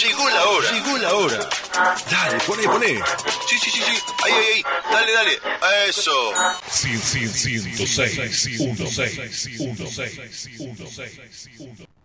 Llegó la hora. Llegó la hora. Dale, poné. Sí. Ahí. Dale. Eso. 106, 106.